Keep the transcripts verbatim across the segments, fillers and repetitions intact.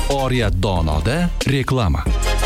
Oriyat Donoda reklama.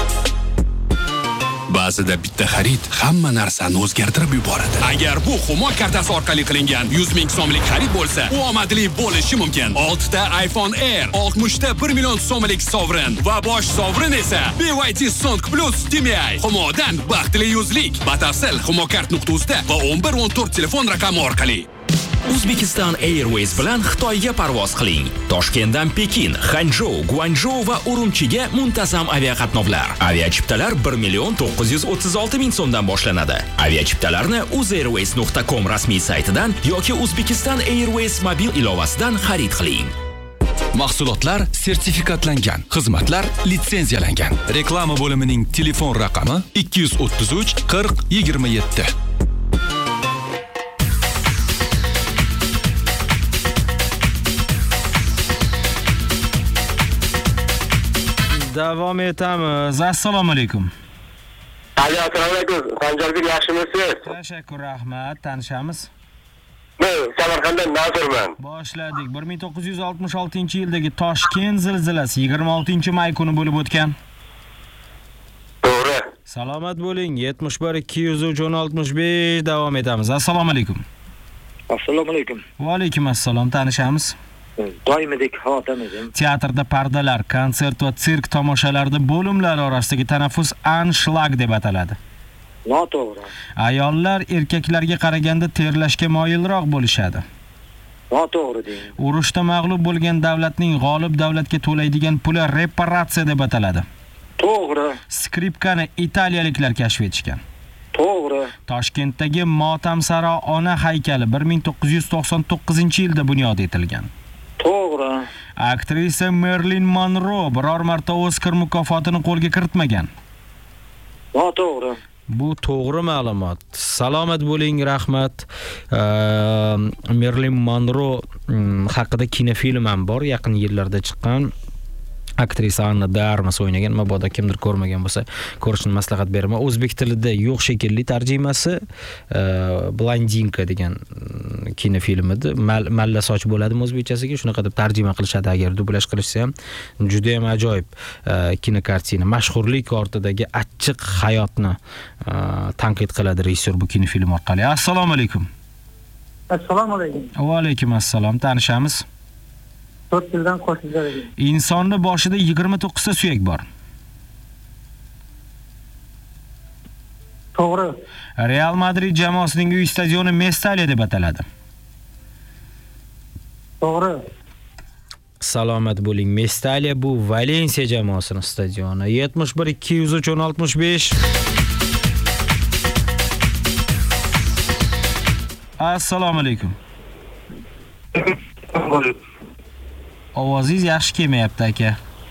Ba'zida bitta xarid hamma narsani o'zgartirib yuboradi. Agar bu Humo kartasi orqali qilingan yuz ming so'mlik xarid bo'lsa, u omadli bo'lishi mumkin. olti ta iPhone Air, oltmish ta bir million so'mlik sovrin va bosh sovrin esa B Y D Song Plus T M I. Humodan baxtli yuzlik. Batafsil humokart nuqta uz da va o'n bir o'n to'rt telefon raqami orqali. Uzbekistan Airways bilan Xitoyga parvoz qiling. Toshkentdan Pekin, Xanzhou, Guangzhou va Urumchiga muntazam aviaqatnovlar. Aviachiptalar bir million to'qqiz yuz o'ttiz olti ming so'mdan boshlanadi. Aviachiptalarni uzairways nuqta com rasmiy saytidan yoki Uzbekistan Airways mobil ilovasidan xarid qiling. Mahsulotlar sertifikatlangan, xizmatlar litsenziyalangan. Reklama bo'limining telefon raqami ikki yuz o'ttiz uch qirq yigirma yetti. Davom etamiz. Assalomu alaykum. Assalomu alaykum. Sanjarbek, yaxshimisiz? Tashakkur, rahmat. Tanishamiz. Men Samarqanddan Nazirman. Boshladik. bir ming to'qqiz yuz oltmish oltinchi yildagi Toshkent zilzilasi yigirma oltinchi may kuni bo'lib o'tgan. To'g'ri. Salomat bo'ling. yetmish bir ikki yuz uch o'n oltmish besh davom etamiz. Assalomu alaykum. Assalomu alaykum. Va alaykum assalom. Tanishamiz. Doimidek xotiramiz. Teatrda pardalar, konsert va sirk tomoshalarida bo'limlar orasidagi tanaffus anshlag deb ataladi. Noto'g'ri. Ayollar erkaklarga qaraganda terlashga moyilroq bo'lishadi. Noto'g'ri deng. Urushda mag'lub bo'lgan davlatning g'olib davlatga to'laydigan puli reparatsiya deb ataladi. To'g'ri. Skripkani italiyaliklar kashf etishgan. To'g'ri. Toshkentdagi Motamsaro ona haykali bir ming to'qqiz yuz to'qson to'qqizinchi yilda bunyod etilgan. To'g'ri. Aktrisa Marilyn Monroe biror marta Oscar mukofotini qo'lga kiritmagan. Noto'g'ri. Bu to'g'ri ma'lumot. Salomat bo'ling, rahmat. Marilyn Monroe haqida kinofilm ham bor, yaqin yillarda chiqqan. Aktrisa Anna de Armas o'ynagan, mabodo kimdir ko'rmagan bo'lsa, ko'rishni maslahat beraman. O'zbek tilida yo'q shekilli tarjimasi Blondinka degan kinofilm edi. Malla soch bo'ladimi o'zbekchasiga? Shunaqa deb tarjima qilishadi agar dublyaj qilishsa ham. Juda ham ajoyib kinokartina. Mashhurlik ortidagi achchiq hayotni tanqid qiladi rejissyor bu kinofilm orqali. Assalomu alaykum. Assalomu alaykum. Va alaykum assalom. Tanishamiz. to'rt yildan qo'shilgan. Insonning boshida yigirma to'qqiz ta suyak bor. To'g'ri. Real Madrid jamoasining uy stadioni Mestalla deb ataladi. To'g'ri. Salomat bo'ling. Mestalla bu Valensiya jamoasining stadioni. yetmish bir ikki yuz uch o'n oltmish besh. Assalomu alaykum. Ovozingiz yaxshi kelmayapti aka.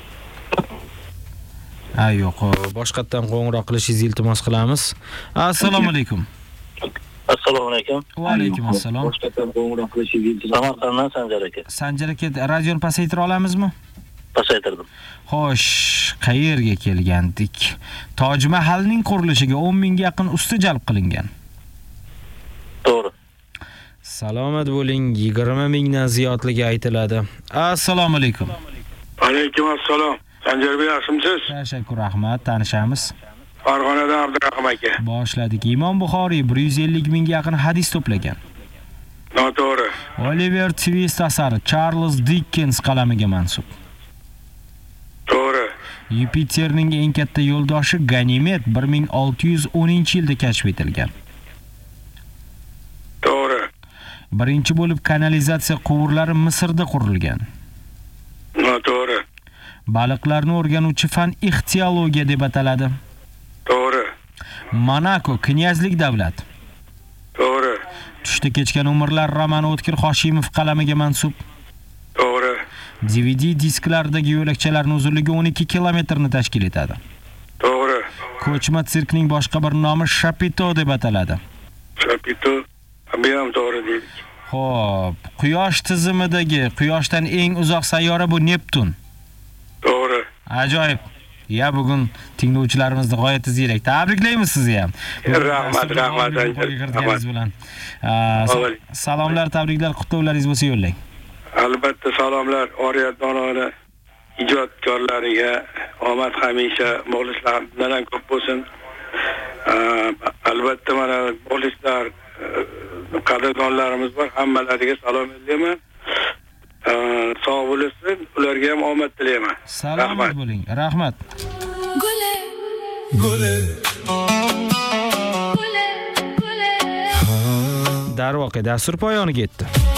Ha, yo'q, boshqatdan qo'ng'iroq qilishingizni iltimos qilamiz. Assalomu alaykum. Assalomu alaykum. Va alaykum assalom. Boshqatdan qo'ng'iroq qilishingizni iltimos. Samarqanddan Sanjar aka. Sanjar aka, radioni pasaytira olamizmi? Pasaytirdim. Xo'sh, qayerga kelgandik? Toj Mahalning qurilishiga o'n mingga yaqin usta jalb qilingan. To'g'ri. Salomat bo'ling, yigirma mingdan ziyodligi aytiladi. Assalomu alaykum. Alaykum assalom. Sanjarbek, yaxshimisiz? Tashakkur, rahmat. Tanishamiz. Farg'onadan Abdurahim aka. Boshladik. Imom Buxoriy bir yuz ellik mingga yaqin hadis to'plagan. Noto'g'ri. Oliver Twist asari Charles Dickens qalamiga mansub. To'g'ri. Yupiterning eng katta yo'ldoshi Ganimet bir ming olti yuz o'ninchi yilda kashf etilgan. To'g'ri. Birinchi bo'lib kanalizatsiya quvurlari Misrda qurilgan. Noto'g'ri. Baliqlarni o'rganuvchi fan ixtiologiya deb ataladi. To'g'ri. Monako knyazlik davlat. To'g'ri. Tushda kechgan umrlar romani O'tkir Hoshimov qalamiga mansub. To'g'ri. D V D disklardagi yo'lakchalarning uzunligi o'n ikki kilometrni tashkil etadi. To'g'ri. Ko'chma sirkning boshqa bir nomi Chapiteau deb ataladi. Chapiteau bu ham to'g'ri deylik. Xo'p, Quyosh tizimidagi Quyoshdan eng uzoq sayyora bu Neptun. To'g'ri. Ajoyib. Ya bugun tinglovchilarimizni g'oyat ziyrak. Tabriklaymiz sizni ham. Rahmat, rahmat. bilan. Salomlar, tabriklar, qutlovlaringiz bo'lsa yo'llang. Albatta salomlar Oriyat Donoda ijodkorlariga omad hamisha muxlislar bilan ko'p bo'lsin. Albatta mana muxlislar qadrdonlarimiz bor, hammalariga salom yo'llayman. Sog' bo'lsin, ularga ham omad tilayman. Salomat bo'ling. Rahmat. Gule. Gule. Darvoqe dastur poyoniga yetdi.